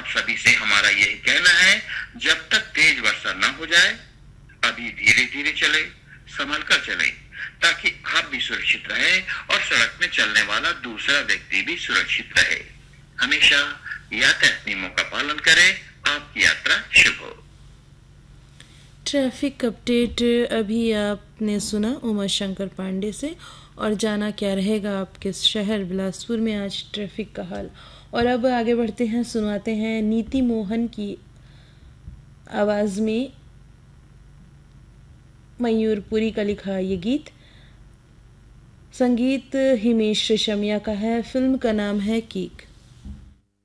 सभी से हमारा यही कहना है, जब तक तेज वर्षा न हो जाए अभी धीरे धीरे चले, संभल कर चले, ताकि आप भी सुरक्षित रहे और सड़क में चलने वाला दूसरा व्यक्ति भी सुरक्षित रहे। हमेशा यातायात नियमों का पालन करें। आपकी यात्रा शुभ हो। ट्रैफिक अपडेट अभी आपने सुना उमा शंकर पांडे से, और जाना क्या रहेगा आपके शहर बिलासपुर में आज ट्रैफिक का हाल। और अब आगे बढ़ते हैं, सुनाते हैं नीति मोहन की आवाज़ में मयूरपुरी का लिखा ये गीत। संगीत हिमेश रेशमिया का है, फिल्म का नाम है कीक।